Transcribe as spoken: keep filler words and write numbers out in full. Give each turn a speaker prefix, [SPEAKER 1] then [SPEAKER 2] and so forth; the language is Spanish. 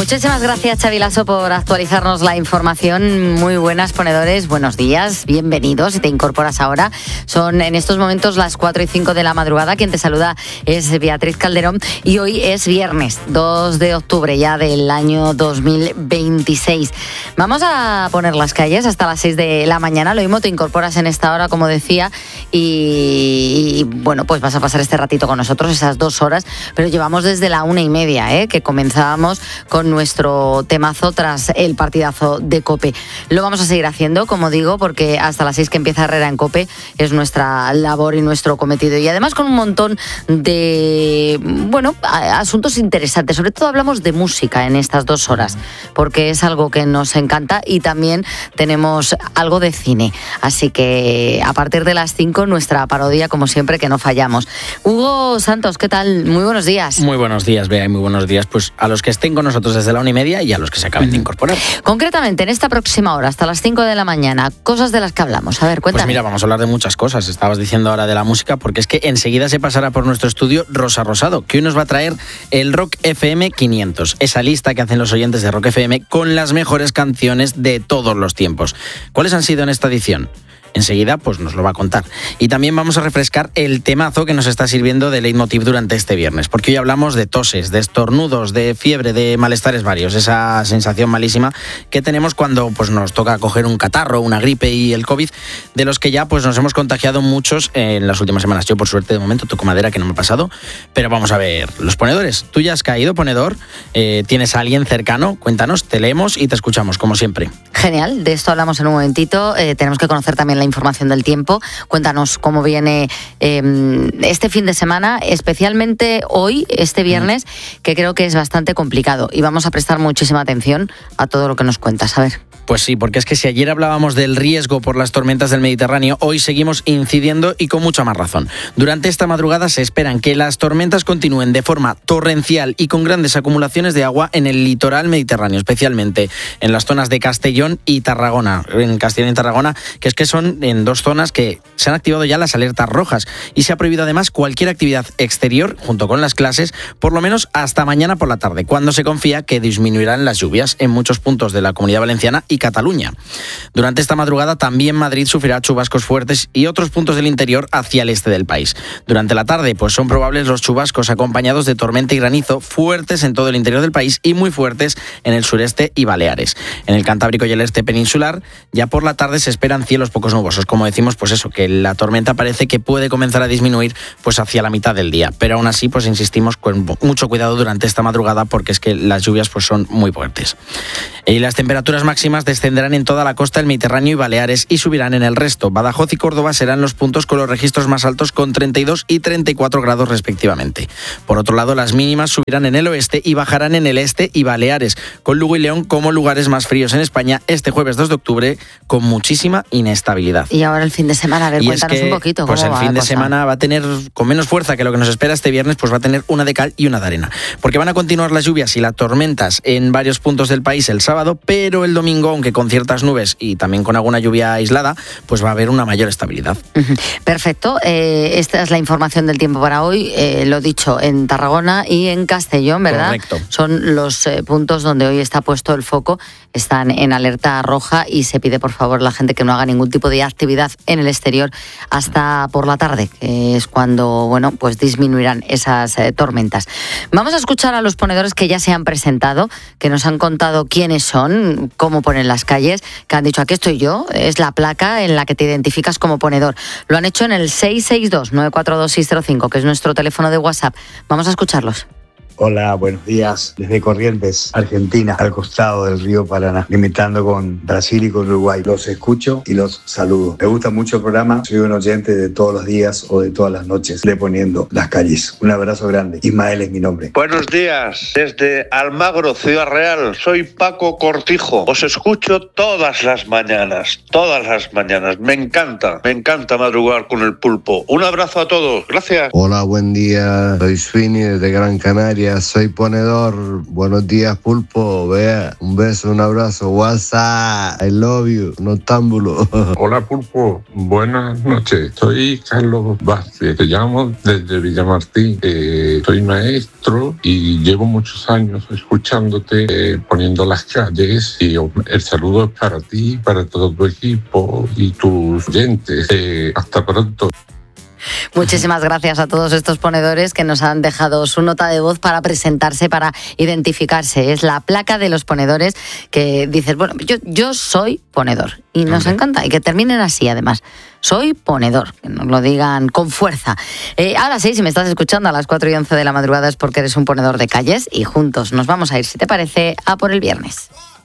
[SPEAKER 1] Muchísimas gracias, Xavi Lasso, por actualizarnos la información. Muy buenas, ponedores, buenos días, bienvenidos. Si te incorporas ahora, son en estos momentos las cuatro y cinco de la madrugada. Quien te saluda es Beatriz Calderón y hoy es viernes, dos de octubre ya del año dos mil veintiséis. Vamos a poner las calles hasta las seis de la mañana. Lo mismo te incorporas en esta hora, como decía, y, y bueno, pues vas a pasar este ratito con nosotros, esas dos horas, pero llevamos desde la una y media, ¿eh? que comenzábamos con nuestro temazo tras el partidazo de COPE. Lo vamos a seguir haciendo, como digo, porque hasta las seis que empieza Herrera en COPE es nuestra labor y nuestro cometido. Y además con un montón de, bueno, asuntos interesantes. Sobre todo hablamos de música en estas dos horas, porque es algo que nos encanta, y también tenemos algo de cine. Así que a partir de las cinco, nuestra parodia, como siempre, que no fallamos. Hugo Santos, ¿qué tal? Muy buenos días.
[SPEAKER 2] Muy buenos días, Bea, y muy buenos días pues a los que estén con nosotros desde la una y media y a los que se acaben de incorporar.
[SPEAKER 1] Concretamente, en esta próxima hora, hasta las cinco de la mañana, cosas de las que hablamos. A ver, cuéntame.
[SPEAKER 2] Pues mira, vamos a hablar de muchas cosas. Estabas diciendo ahora de la música, porque es que enseguida se pasará por nuestro estudio Rosa Rosado, que hoy nos va a traer el Rock F M quinientos, esa lista que hacen los oyentes de Rock F M con las mejores canciones de todos los tiempos. ¿Cuáles han sido en esta edición? Enseguida pues nos lo va a contar. Y también vamos a refrescar el temazo que nos está sirviendo de leitmotiv durante este viernes, porque hoy hablamos de toses, de estornudos, de fiebre, de malestares varios, esa sensación malísima que tenemos cuando pues nos toca coger un catarro, una gripe y el COVID, de los que ya pues nos hemos contagiado muchos en las últimas semanas. Yo por suerte de momento toco madera, que no me ha pasado, pero vamos a ver los ponedores. Tú ya has caído, ponedor, eh, ¿tienes a alguien cercano? Cuéntanos, te leemos y te escuchamos como siempre.
[SPEAKER 1] Genial, de esto hablamos en un momentito. Eh, tenemos que conocer también la información del tiempo. Cuéntanos cómo viene eh, este fin de semana, especialmente hoy, este viernes, que creo que es bastante complicado, y vamos a prestar muchísima atención a todo lo que nos cuentas. A ver.
[SPEAKER 2] Pues sí, porque es que si ayer hablábamos del riesgo por las tormentas del Mediterráneo, hoy seguimos incidiendo, y con mucha más razón. Durante esta madrugada se esperan que las tormentas continúen de forma torrencial y con grandes acumulaciones de agua en el litoral mediterráneo, especialmente en las zonas de Castellón y Tarragona. En Castellón y Tarragona, que es que son en dos zonas que se han activado ya las alertas rojas, y se ha prohibido además cualquier actividad exterior junto con las clases, por lo menos hasta mañana por la tarde, cuando se confía que disminuirán las lluvias en muchos puntos de la Comunidad Valenciana y Cataluña. Durante esta madrugada también Madrid sufrirá chubascos fuertes y otros puntos del interior hacia el este del país. Durante la tarde pues son probables los chubascos acompañados de tormenta y granizo fuertes en todo el interior del país y muy fuertes en el sureste y Baleares. En el Cantábrico y el este peninsular ya por la tarde se esperan cielos pocos nubosos. Como decimos, pues eso, que la tormenta parece que puede comenzar a disminuir pues hacia la mitad del día, pero aún así pues insistimos con mucho cuidado durante esta madrugada, porque es que las lluvias pues son muy fuertes. Y las temperaturas máximas descenderán en toda la costa del Mediterráneo y Baleares y subirán en el resto. Badajoz y Córdoba serán los puntos con los registros más altos, con treinta y dos y treinta y cuatro grados respectivamente. Por otro lado, las mínimas subirán en el oeste y bajarán en el este y Baleares, con Lugo y León como lugares más fríos en España este jueves dos de octubre, con muchísima inestabilidad.
[SPEAKER 1] Y ahora el fin de semana, a ver,
[SPEAKER 2] y
[SPEAKER 1] cuéntanos
[SPEAKER 2] es que,
[SPEAKER 1] un poquito.
[SPEAKER 2] Pues el fin de
[SPEAKER 1] cosa?
[SPEAKER 2] semana va a tener, con menos fuerza que lo que nos espera este viernes, pues va a tener una de cal y una de arena, porque van a continuar las lluvias y las tormentas en varios puntos del país el sábado, pero el domingo, aunque con ciertas nubes y también con alguna lluvia aislada, pues va a haber una mayor estabilidad.
[SPEAKER 1] Perfecto, eh, esta es la información del tiempo para hoy, eh, lo dicho, en Tarragona y en Castellón, ¿verdad?
[SPEAKER 2] Correcto.
[SPEAKER 1] Son los eh, puntos donde hoy está puesto el foco, están en alerta roja, y se pide por favor a la gente que no haga ningún tipo de actividad en el exterior hasta por la tarde, que es cuando, bueno, pues disminuirán esas eh, tormentas. Vamos a escuchar a los ponedores que ya se han presentado, que nos han contado quiénes son, cómo ponen las calles, que han dicho: aquí estoy yo, es la placa en la que te identificas como ponedor. Lo han hecho en el seis seis dos, nueve cuatro dos, seis cero cinco, que es nuestro teléfono de WhatsApp. Vamos a escucharlos.
[SPEAKER 3] Hola, buenos días. Desde Corrientes, Argentina, al costado del río Paraná, limitando con Brasil y con Uruguay. Los escucho y los saludo. Me gusta mucho el programa. Soy un oyente de todos los días o de todas las noches de Poniendo las Calles. Un abrazo grande. Ismael es mi nombre.
[SPEAKER 4] Buenos días. Desde Almagro, Ciudad Real. Soy Paco Cortijo. Os escucho todas las mañanas. Todas las mañanas. Me encanta. Me encanta madrugar con el pulpo. Un abrazo a todos. Gracias.
[SPEAKER 5] Hola, buen día. Soy Sweeney desde Gran Canaria. días, soy ponedor. Buenos días, Pulpo. Vea, un beso, un abrazo. WhatsApp, I love you, noctámbulo.
[SPEAKER 6] Hola, Pulpo. Buenas noches. Soy Carlos Vázquez. Te llamo desde Villamartín. Eh, soy maestro y llevo muchos años escuchándote, eh, poniendo las calles. Y el saludo es para ti, para todo tu equipo y tus oyentes. Eh, hasta pronto.
[SPEAKER 1] Muchísimas gracias a todos estos ponedores que nos han dejado su nota de voz para presentarse, para identificarse. Es la placa de los ponedores que dices, bueno, yo, yo soy ponedor. Y nos Hombre. encanta. Y que terminen así, además. Soy ponedor. Que nos lo digan con fuerza. Eh, ahora sí, si me estás escuchando a las cuatro y once de la madrugada es porque eres un ponedor de calles y juntos nos vamos a ir, si te parece, a por el viernes.